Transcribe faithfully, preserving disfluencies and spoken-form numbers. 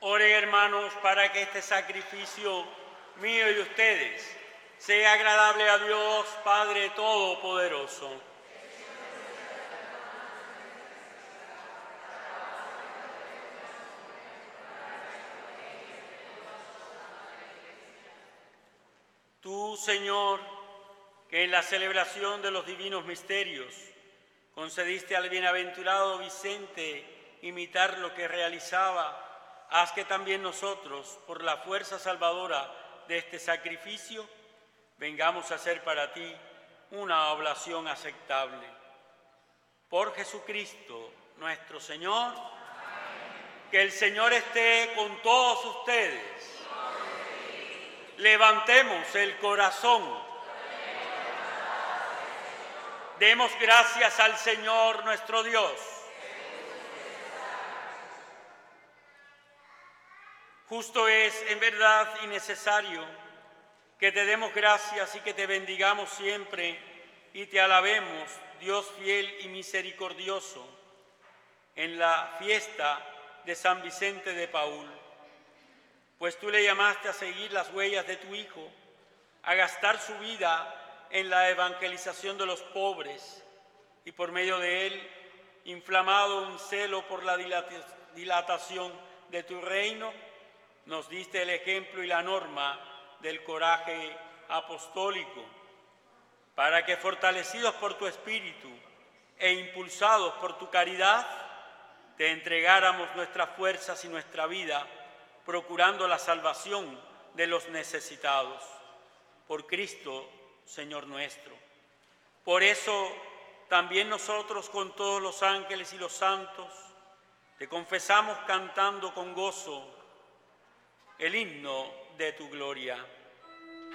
Oren, hermanos, para que este sacrificio mío y de ustedes sea agradable a Dios, Padre Todopoderoso. Tú, Señor, que en la celebración de los divinos misterios concediste al bienaventurado Vicente imitar lo que realizaba, haz que también nosotros, por la fuerza salvadora de este sacrificio, vengamos a ser para ti una oblación aceptable. Por Jesucristo, nuestro Señor, amén. Que el Señor esté con todos ustedes. Levantemos el corazón. Demos gracias al Señor nuestro Dios. Justo es, en verdad, y necesario que te demos gracias y que te bendigamos siempre y te alabemos, Dios fiel y misericordioso, en la fiesta de San Vicente de Paúl. Pues tú le llamaste a seguir las huellas de tu Hijo, a gastar su vida en la evangelización de los pobres y por medio de él, inflamado un celo por la dilatación de tu reino, nos diste el ejemplo y la norma del coraje apostólico, para que fortalecidos por tu espíritu e impulsados por tu caridad, te entregáramos nuestras fuerzas y nuestra vida, procurando la salvación de los necesitados. Por Cristo, Señor nuestro. Por eso, también nosotros con todos los ángeles y los santos, te confesamos cantando con gozo el himno de tu gloria.